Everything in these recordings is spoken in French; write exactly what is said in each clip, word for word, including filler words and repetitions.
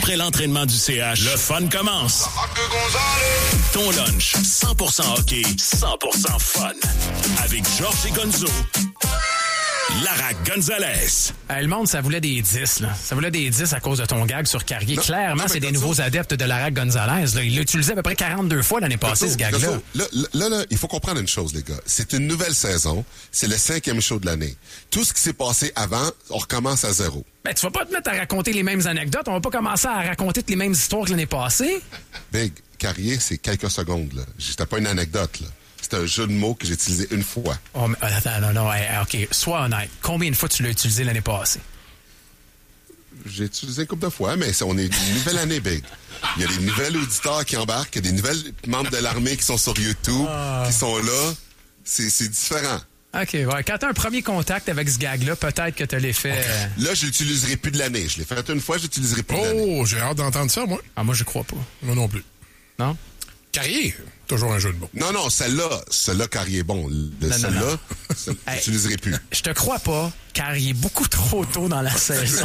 Après l'entraînement du C H, le fun commence. Ton lunch, cent pour cent hockey, cent pour cent fun. Avec Georges et Gonzo. Lara Gonzalez. Euh, le monde, ça voulait des dix, là. Ça voulait des dix à cause de ton gag sur Carrier. Non, Clairement, non, c'est des Gonzo, nouveaux adeptes de Lara Gonzalez. Là. Il l'a utilisé à peu près quarante-deux fois l'année passée, Gonzo, ce gag-là. Gonzo, là, là, là, il faut comprendre une chose, les gars. C'est une nouvelle saison. C'est le cinquième show de l'année. Tout ce qui s'est passé avant, on recommence à zéro. Ben, tu vas pas te mettre à raconter les mêmes anecdotes. On va pas commencer à raconter toutes les mêmes histoires que l'année passée. Big, Carrier, c'est quelques secondes, là. C'était pas une anecdote, là. C'est un jeu de mots que j'ai utilisé une fois. Oh, mais, attends, non, non, hey, OK, sois honnête. Combien de fois tu l'as utilisé l'année passée? J'ai utilisé une couple de fois, mais on est une nouvelle année, Big. Il y a des nouvelles auditeurs qui embarquent, il y a des nouvelles membres de l'armée qui sont sur YouTube, Ah. qui sont là. C'est, c'est différent. OK, ouais. Quand t'as un premier contact avec ce gag-là, peut-être que t'as l'effet... euh, Là, je l'utiliserai plus de l'année. Je l'ai fait une fois, je l'utiliserai plus de l'année. Oh, j'ai hâte d'entendre ça, moi. Ah, moi, je crois pas. Moi non plus. Non? Carrier, toujours un jeu de mots. Non, non, celle-là, celle-là, Carrier est bon. Le, non, celle-là, non. celle- je Hey. l'utiliserai plus. Je te crois pas, car il est beaucoup trop tôt dans la saison.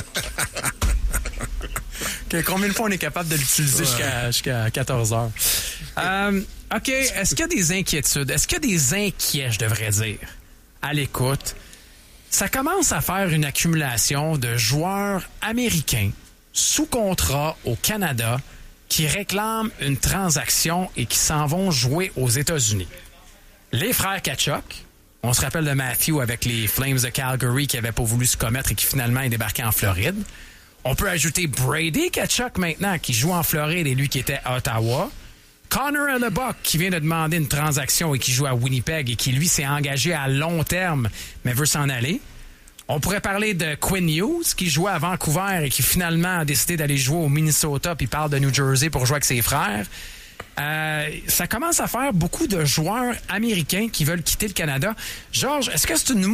Okay, combien de fois on est capable de l'utiliser jusqu'à, jusqu'à quatorze heures? Euh, OK, est-ce qu'il y a des inquiétudes? Est-ce qu'il y a des inquiets, je devrais dire, à l'écoute? Ça commence à faire une accumulation de joueurs américains sous contrat au Canada qui réclament une transaction et qui s'en vont jouer aux États-Unis. Les frères Tkachuk, on se rappelle de Matthew avec les Flames de Calgary qui n'avaient pas voulu se commettre et qui finalement est débarqué en Floride. On peut ajouter Brady Tkachuk maintenant qui joue en Floride et lui qui était à Ottawa. Connor Hellebuck qui vient de demander une transaction et qui joue à Winnipeg et qui lui s'est engagé à long terme mais veut s'en aller. On pourrait parler de Quinn Hughes qui jouait à Vancouver et qui finalement a décidé d'aller jouer au Minnesota puis parle de New Jersey pour jouer avec ses frères. Euh, ça commence à faire beaucoup de joueurs américains qui veulent quitter le Canada. Georges, est-ce que c'est une